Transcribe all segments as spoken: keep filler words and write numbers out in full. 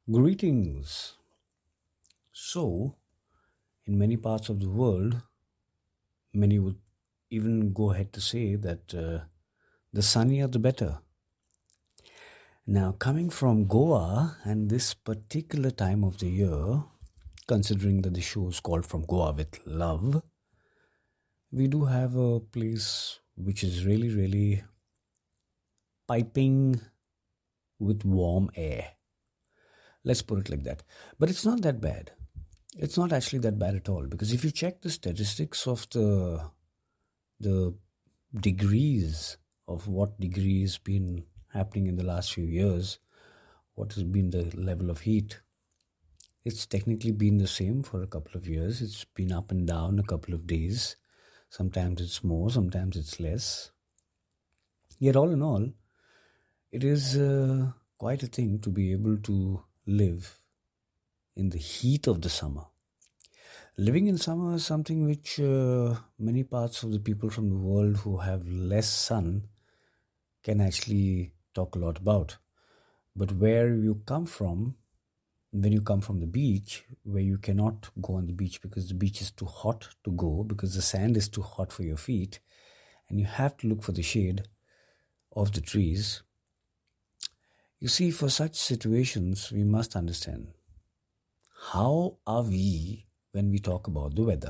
Greetings. So, in many parts of the world, many would even go ahead to say that uh, the sunnier the better. Now, coming from Goa and this particular time of the year, considering that the show is called From Goa with Love, we do have a place which is really, really piping with warm air. Let's put it like that. But it's not that bad. It's not actually that bad at all, because if you check the statistics of the the degrees of what degrees been happening in the last few years, what has been the level of heat, it's technically been the same for a couple of years. It's been up and down a couple of days. Sometimes it's more, sometimes it's less. Yet all in all, it is uh, quite a thing to be able to live in the heat of the summer. Living in summer is something which uh, many parts of the people from the world who have less sun can actually talk a lot about. But where you come from, when you come from the beach, where you cannot go on the beach because the beach is too hot to go, because the sand is too hot for your feet, and you have to look for the shade of the trees. You see, for such situations, we must understand, how are we when we talk about the weather?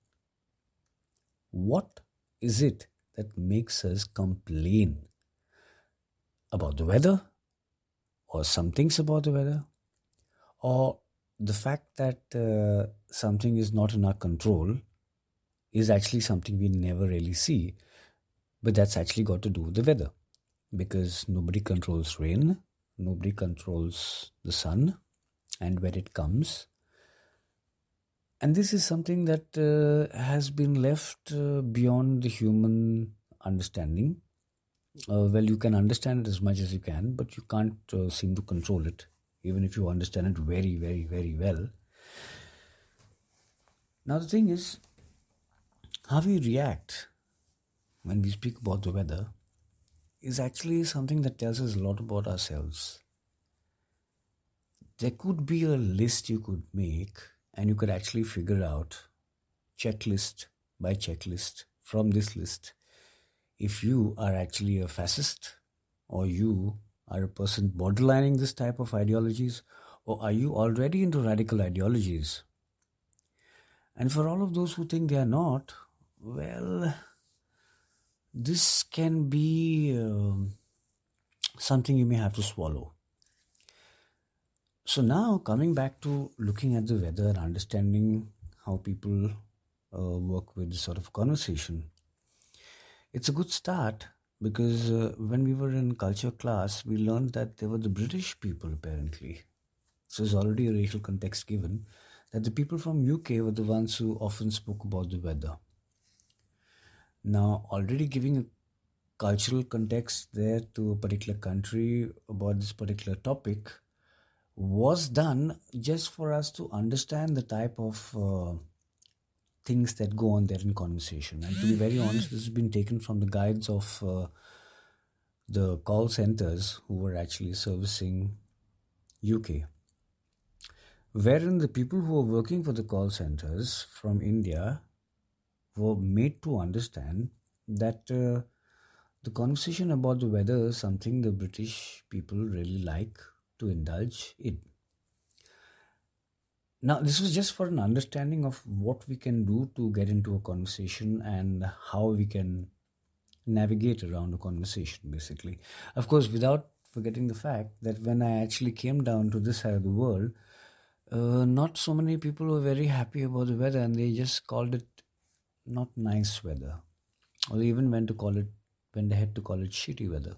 What is it that makes us complain about the weather, or some things about the weather, or the fact that uh, something is not in our control is actually something we never really see, but that's actually got to do with the weather, because nobody controls rain, nobody controls the sun and where it comes. And this is something that uh, has been left uh, beyond the human understanding. Uh, well, you can understand it as much as you can, but you can't uh, seem to control it, even if you understand it very, very, very well. Now, the thing is, how we react when we speak about the weather is actually something that tells us a lot about ourselves. There could be a list you could make, and you could actually figure out, checklist by checklist, from this list, if you are actually a fascist, or you are a person borderlining this type of ideologies, or are you already into radical ideologies? And for all of those who think they are not, well, this can be um, something you may have to swallow. So now, coming back to looking at the weather and understanding how people uh, work with this sort of conversation, it's a good start, because uh, when we were in culture class, we learned that they were the British people, apparently. So there's already a racial context given, that the people from U K were the ones who often spoke about the weather. Now, already giving a cultural context there to a particular country about this particular topic was done just for us to understand the type of uh, things that go on there in conversation. And to be very honest, this has been taken from the guides of uh, the call centers who were actually servicing U K, wherein the people who were working for the call centers from India were made to understand that uh, the conversation about the weather is something the British people really like to indulge in. Now, this was just for an understanding of what we can do to get into a conversation and how we can navigate around a conversation, basically. Of course, without forgetting the fact that when I actually came down to this side of the world, uh, not so many people were very happy about the weather, and they just called it not nice weather, or they even went to call it, when they had to call it shitty weather.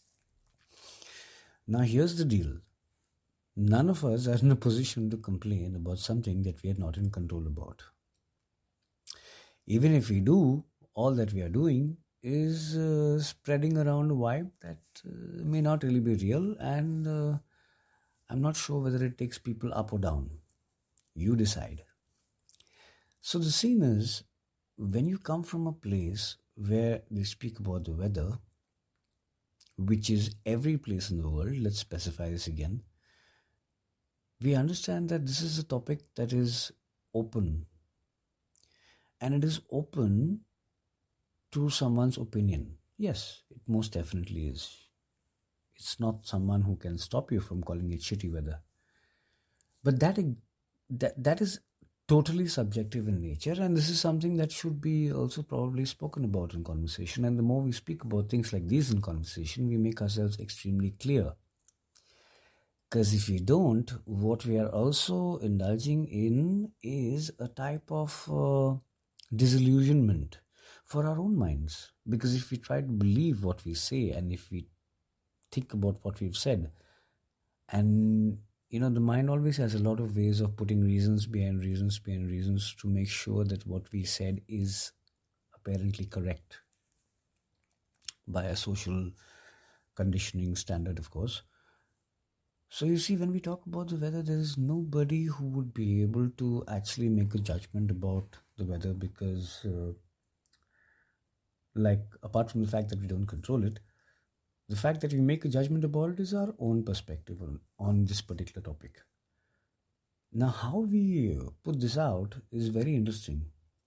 Now, here's the deal. None of us are in a position to complain about something that we are not in control about. Even if we do, all that we are doing is uh, spreading around a vibe that uh, may not really be real, and uh, I'm not sure whether it takes people up or down. You decide. So the scene is, when you come from a place where they speak about the weather, which is every place in the world, let's specify this again, we understand that this is a topic that is open, and it is open to someone's opinion. Yes, it most definitely is. It's not someone who can stop you from calling it shitty weather. But that, that, that is totally subjective in nature, and this is something that should be also probably spoken about in conversation. And the more we speak about things like these in conversation, we make ourselves extremely clear. Because if we don't, what we are also indulging in is a type of uh, disillusionment for our own minds. Because if we try to believe what we say, and if we think about what we've said, and you know, the mind always has a lot of ways of putting reasons behind reasons behind reasons to make sure that what we said is apparently correct by a social conditioning standard, of course. So you see, when we talk about the weather, there is nobody who would be able to actually make a judgment about the weather because, uh, like, apart from the fact that we don't control it, the fact that we make a judgment about it is our own perspective on, on this particular topic. Now, how we put this out is very interesting.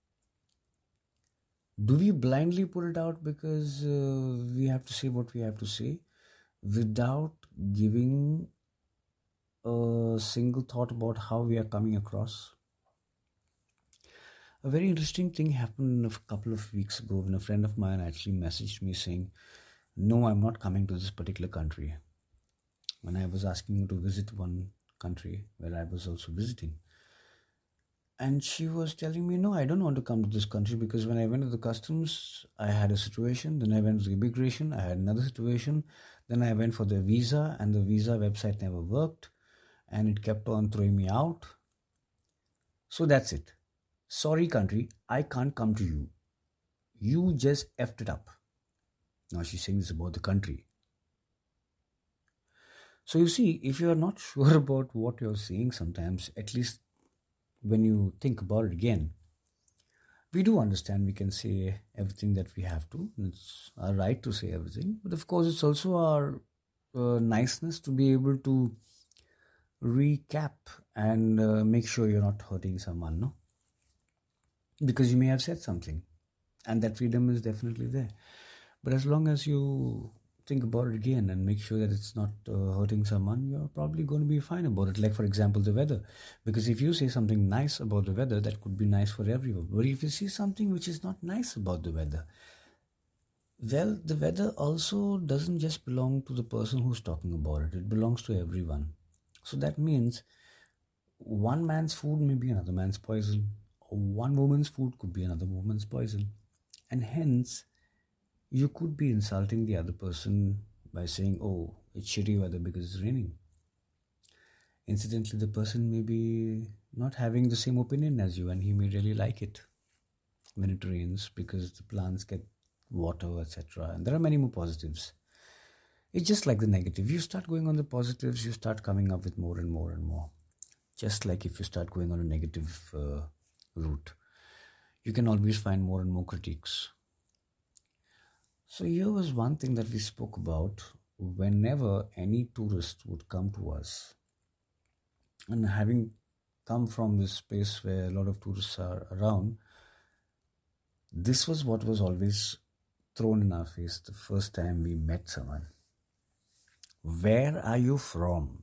Do we blindly put it out because uh, we have to say what we have to say without giving a single thought about how we are coming across? A very interesting thing happened a couple of weeks ago when a friend of mine actually messaged me saying, no, I'm not coming to this particular country. When I was asking her to visit one country where I was also visiting. And she was telling me, no, I don't want to come to this country because when I went to the customs, I had a situation. Then I went to the immigration, I had another situation. Then I went for the visa and the visa website never worked. And it kept on throwing me out. So that's it. Sorry, country, I can't come to you. You just effed it up. Now she's saying this about the country. So you see, if you are not sure about what you're saying sometimes, at least when you think about it again, we do understand we can say everything that we have to. It's our right to say everything. But of course, it's also our uh, niceness to be able to recap and uh, make sure you're not hurting someone, no? Because you may have said something, and that freedom is definitely there. But as long as you think about it again and make sure that it's not uh, hurting someone, you're probably going to be fine about it. Like, for example, the weather. Because if you say something nice about the weather, that could be nice for everyone. But if you see something which is not nice about the weather, well, the weather also doesn't just belong to the person who's talking about it. It belongs to everyone. So that means one man's food may be another man's poison. Or one woman's food could be another woman's poison. And hence, you could be insulting the other person by saying, oh, it's shitty weather because it's raining. Incidentally, the person may be not having the same opinion as you, and he may really like it when it rains because the plants get water, et cetera. And there are many more positives. It's just like the negative. You start going on the positives, you start coming up with more and more and more. Just like if you start going on a negative uh, route, you can always find more and more critiques. So here was one thing that we spoke about whenever any tourist would come to us. And having come from this space where a lot of tourists are around, this was what was always thrown in our face the first time we met someone. Where are you from?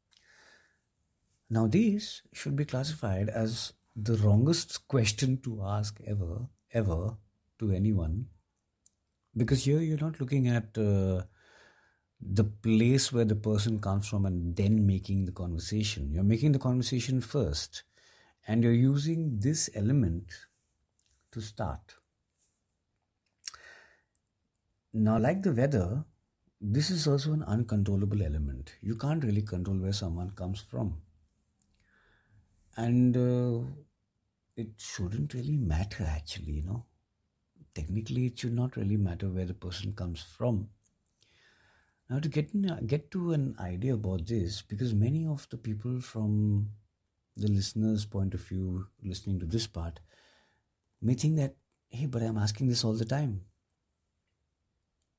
Now this should be classified as the wrongest question to ask ever, ever to anyone. Because here you're not looking at uh, the place where the person comes from and then making the conversation. You're making the conversation first. And you're using this element to start. Now, like the weather, this is also an uncontrollable element. You can't really control where someone comes from. And uh, it shouldn't really matter actually, you know. Technically, it should not really matter where the person comes from. Now, to get, in, get to an idea about this, because many of the people from the listener's point of view, listening to this part, may think that, hey, but I'm asking this all the time.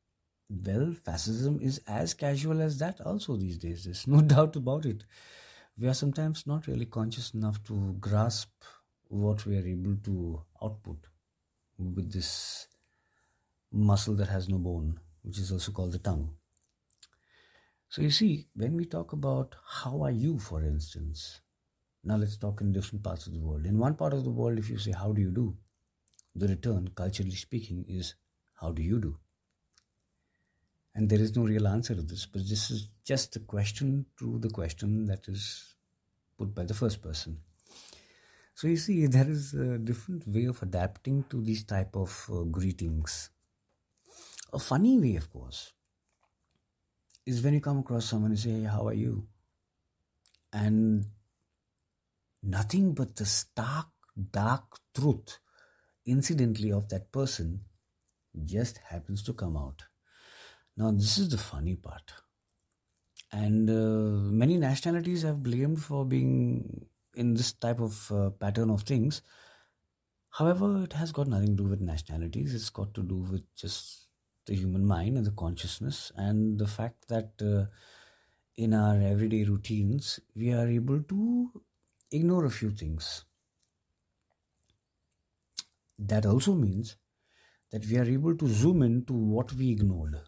Well, fascism is as casual as that also these days. There's no doubt about it. we are sometimes not really conscious enough to grasp what we are able to output with this muscle that has no bone, which is also called the tongue. So you see, when we talk about how are you, for instance, now let's talk in different parts of the world. In one part of the world, if you say, how do you do? The return, culturally speaking, is, how do you do? And there is no real answer to this, but this is just a question to the question that is put by the first person. So you see, there is a different way of adapting to these type of uh, greetings. A funny way, of course, is when you come across someone and say, hey, how are you? And nothing but the stark, dark truth, incidentally, of that person just happens to come out. Now, this is the funny part. And uh, many nationalities have blamed for being in this type of uh, pattern of things. However, it has got nothing to do with nationalities. It's got to do with just the human mind and the consciousness and the fact that uh, in our everyday routines, we are able to ignore a few things. That also means that we are able to zoom into what we ignored.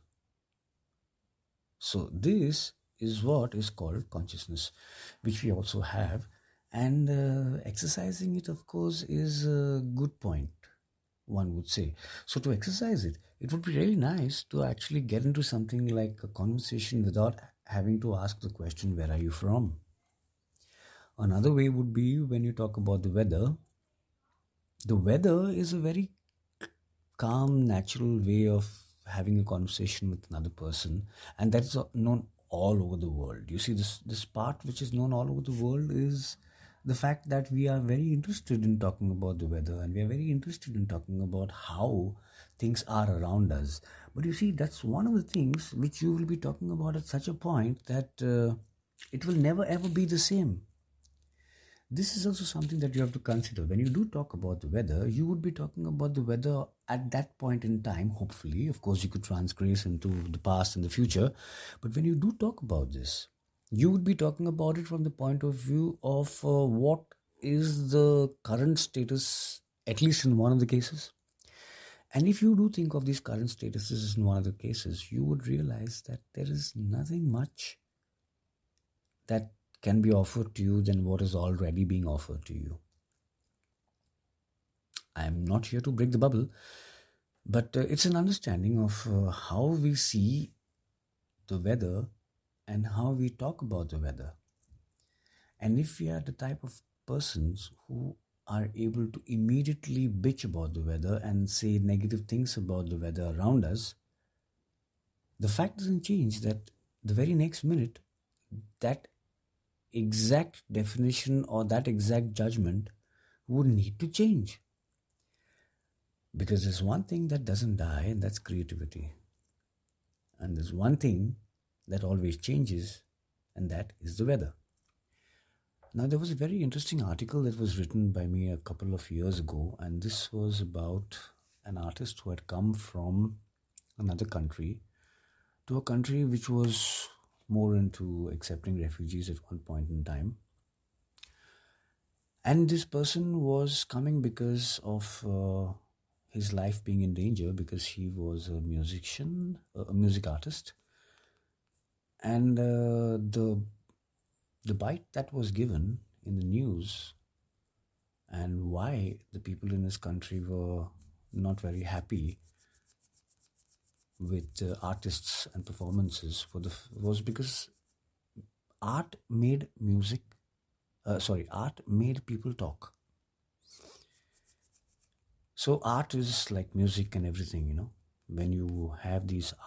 So this is what is called consciousness, which we also have. And uh, exercising it, of course, is a good point, one would say. So to exercise it, it would be really nice to actually get into something like a conversation without having to ask the question, where are you from? Another way would be when you talk about the weather. The weather is a very calm, natural way of having a conversation with another person, and that's known all over the world. You see, this this part which is known all over the world is the fact that we are very interested in talking about the weather, and we are very interested in talking about how things are around us. But you see, that's one of the things which you will be talking about at such a point that uh, it will never ever be the same. This is also something that you have to consider. When you do talk about the weather, you would be talking about the weather at that point in time, hopefully. Of course, you could transgress into the past and the future. But when you do talk about this, you would be talking about it from the point of view of uh, what is the current status, at least in one of the cases. And if you do think of these current statuses in one of the cases, you would realize that there is nothing much that can be offered to you than what is already being offered to you. I am not here to break the bubble, but uh, it's an understanding of uh, how we see the weather and how we talk about the weather. And if we are the type of persons who are able to immediately bitch about the weather and say negative things about the weather around us, the fact doesn't change that the very next minute, that exact definition or that exact judgment would need to change. Because there's one thing that doesn't die, and that's creativity. And there's one thing that always changes, and that is the weather. Now, there was a very interesting article that was written by me a couple of years ago, and this was about an artist who had come from another country to a country which was more into accepting refugees at one point in time. And this person was coming because of uh, his life being in danger, because he was a musician, a music artist. And uh, the the bite that was given in the news and why the people in this country were not very happy with uh, artists and performances for the was because art made music, uh, sorry, art made people talk. So art is like music and everything, you know. When you have these